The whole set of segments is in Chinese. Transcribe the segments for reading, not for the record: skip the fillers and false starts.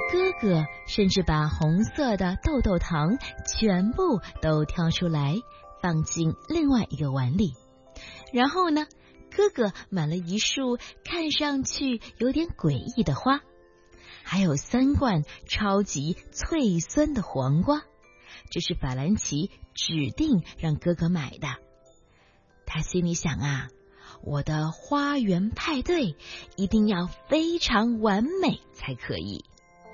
哥哥甚至把红色的豆豆糖全部都挑出来，放进另外一个碗里。然后呢，哥哥买了一束看上去有点诡异的花，还有3罐超级脆酸的黄瓜，这是法兰奇指定让哥哥买的。他心里想啊，我的花园派对一定要非常完美才可以。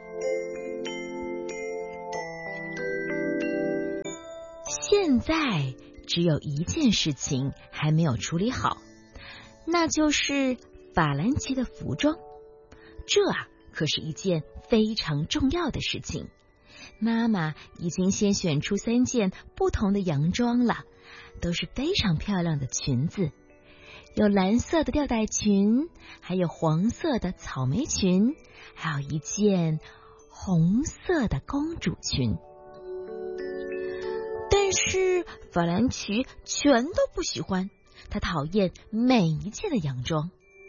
现在只有一件事情还没有处理好，那就是法兰奇的服装。这可是一件非常重要的事情。妈妈已经先选出3件不同的洋装了，都是非常漂亮的裙子，有蓝色的吊带裙，还有黄色的草莓裙，还有一件红色的公主裙。但是法兰奇全都不喜欢，他讨厌每一件的洋装。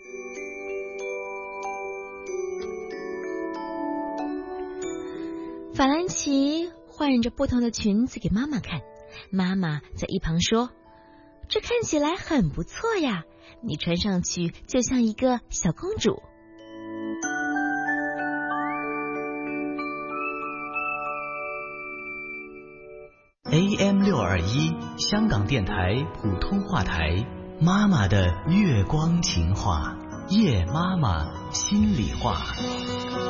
法兰奇换着不同的裙子给妈妈看，妈妈在一旁说：“这看起来很不错呀，你穿上去就像一个小公主。” AM621 香港电台普通话台，妈妈的月光情话，夜妈妈心里话。